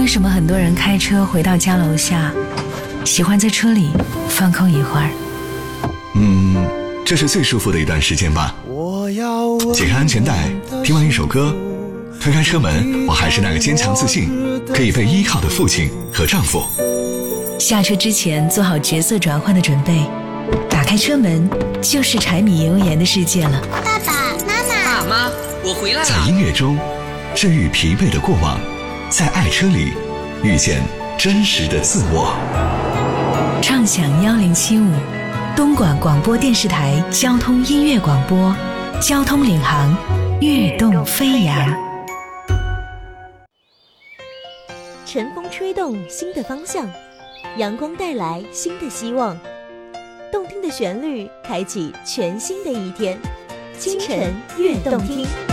什么很多人开车回到家楼下，喜欢在车里放空一会儿？ 这是最舒服的一段时间吧。解开安全带，听完一首歌，推开车门，我还是那个坚强自信可以被依靠的父亲和丈夫。 下车之前做好角色转换的准备，打开车门就是柴米油盐的世界了。 爸爸妈妈， 爸妈，我回来了。 在音乐中治愈疲惫的过往，在爱车里遇见真实的自我。 畅享1075，东莞广播电视台交通音乐广播，交通领航，跃动飞扬。 晨风吹动新的方向，阳光带来新的希望，动听的旋律开启全新的一天。清晨悦动听。